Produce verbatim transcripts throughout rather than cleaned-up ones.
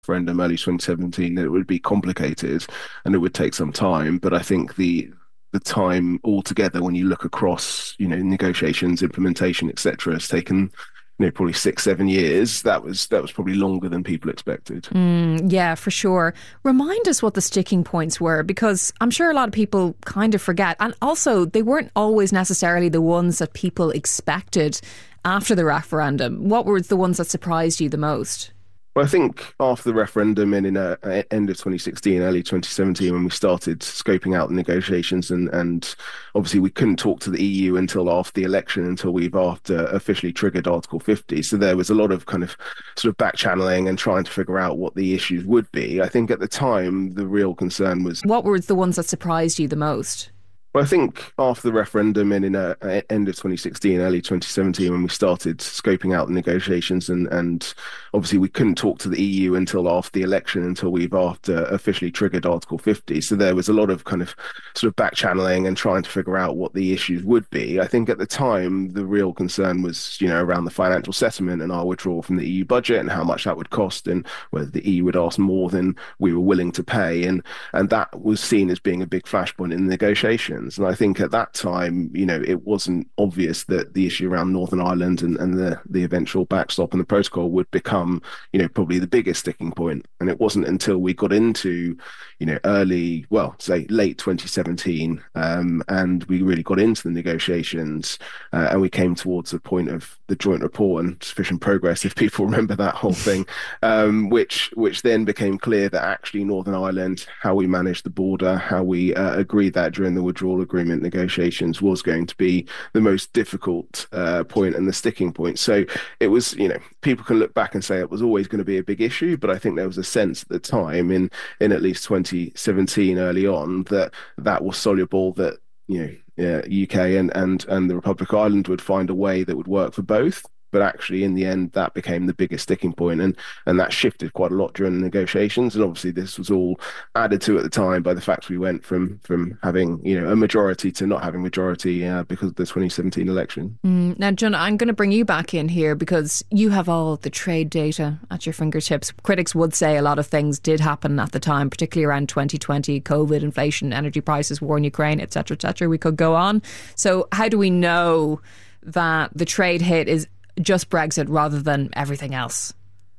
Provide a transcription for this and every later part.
referendum early twenty seventeen, that it would be complicated and it would take some time. But I think the the time altogether, when you look across, you know, negotiations, implementation, et cetera, has taken, you know, probably six, seven years. That was that was probably longer than people expected. Mm, yeah, for sure. Remind us what the sticking points were, because I'm sure a lot of people kind of forget. And also, they weren't always necessarily the ones that people expected after the referendum. What were the ones that surprised you the most? Well, I think after the referendum and in uh, end of twenty sixteen, early twenty seventeen, when we started scoping out the negotiations, and, and obviously we couldn't talk to the E U until after the election, until we've after officially triggered Article fifty. So there was a lot of kind of sort of back channeling and trying to figure out what the issues would be. I think at the time, the real concern was... What were the ones that surprised you the most? Well, I think after the referendum and in uh, end of twenty sixteen, early twenty seventeen, when we started scoping out the negotiations, and, and obviously we couldn't talk to the E U until after the election, until we've after officially triggered Article fifty. So there was a lot of kind of sort of back channeling and trying to figure out what the issues would be. I think at the time, the real concern was, you know, around the financial settlement and our withdrawal from the E U budget and how much that would cost, and whether the E U would ask more than we were willing to pay. And, and that was seen as being a big flashpoint in the negotiations. And I think at that time, you know, it wasn't obvious that the issue around Northern Ireland and, and the, the eventual backstop and the protocol would become, you know, probably the biggest sticking point. And it wasn't until we got into, you know, early, well, say late twenty seventeen, um, and we really got into the negotiations, uh, and we came towards the point of the joint report and sufficient progress, if people remember that whole thing, um, which which then became clear that actually Northern Ireland, how we managed the border, how we uh, agreed that during the withdrawal agreement negotiations, was going to be the most difficult uh, point and the sticking point. So it was, you know, people can look back and say it was always going to be a big issue, but I think there was a sense at the time in in at least twenty seventeen early on that that was soluble, that, you know, yeah, U K and, and, and the Republic of Ireland would find a way that would work for both. But actually, in the end, that became the biggest sticking point, and and that shifted quite a lot during the negotiations. And obviously, this was all added to at the time by the fact we went from from having, you know, a majority to not having majority uh, because of the twenty seventeen election. Mm. Now, John, I'm going to bring you back in here because you have all the trade data at your fingertips. Critics would say a lot of things did happen at the time, particularly around twenty twenty, COVID, inflation, energy prices, war in Ukraine, et cetera, et cetera. We could go on. So how do we know that the trade hit is just Brexit rather than everything else?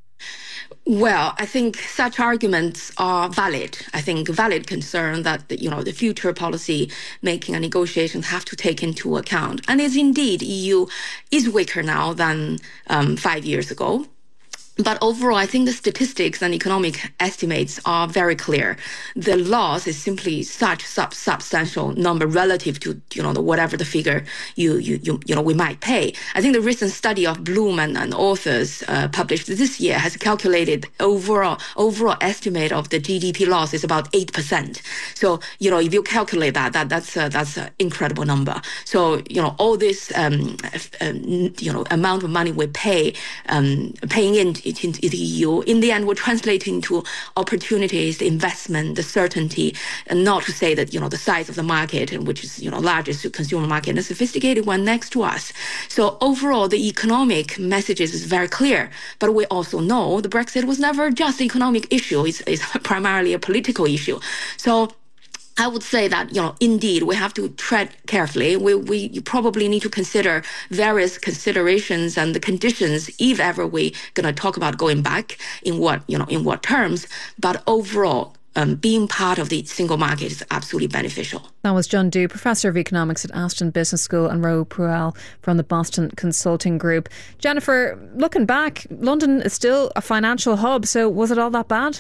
Well, I think such arguments are valid. I think valid concern that, you know, the future policy making and negotiations have to take into account. And it's indeed, E U is weaker now than um, five years ago. But overall, I think the statistics and economic estimates are very clear. The loss is simply such sub substantial number relative to, you know, the, whatever the figure you, you you you know we might pay. I think the recent study of Bloom and, and authors uh, published this year has calculated overall overall estimate of the G D P loss is about eight percent. So, you know, if you calculate that, that that's a, that's an incredible number. So, you know, all this um, uh, you know amount of money we pay um, paying in into the E U, in the end, will translate into opportunities, the investment, the certainty, and not to say that, you know, the size of the market, which is, you know, largest consumer market and a sophisticated one next to us. So overall, the economic messages is very clear. But we also know the Brexit was never just an economic issue. It's, it's primarily a political issue. So I would say that, you know, indeed, we have to tread carefully. We we probably need to consider various considerations and the conditions if ever we going to talk about going back, in what, you know, in what terms. But overall, um, being part of the single market is absolutely beneficial. That was John Dew, Professor of Economics at Aston Business School, and Ro Pruell from the Boston Consulting Group. Jennifer, looking back, London is still a financial hub, so was it all that bad?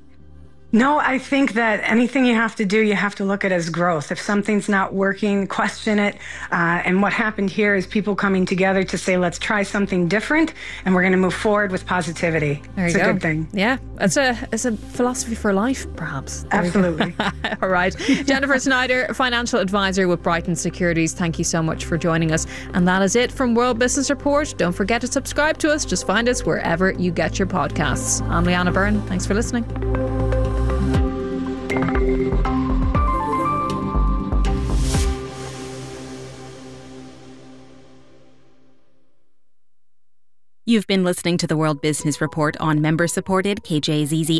No, I think that anything you have to do, you have to look at as growth. If something's not working, question it. Uh, and what happened here is people coming together to say, let's try something different, and we're going to move forward with positivity. There it's you a go. good thing. Yeah, it's a it's a philosophy for life, perhaps. There Absolutely. All right. Jennifer Snyder, financial advisor with Brighton Securities, thank you so much for joining us. And that is it from World Business Report. Don't forget to subscribe to us. Just find us wherever you get your podcasts. I'm Leanna Byrne. Thanks for listening. You've been listening to the World Business Report on member-supported K J Z Z